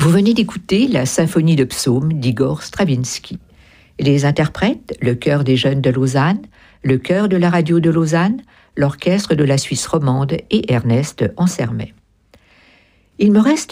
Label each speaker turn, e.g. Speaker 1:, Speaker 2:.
Speaker 1: Vous venez d'écouter la symphonie de psaumes d'Igor Stravinsky. Les interprètes, le chœur des jeunes de Lausanne, le chœur de la radio de Lausanne, l'orchestre de la Suisse romande et Ernest Ansermet. Il me reste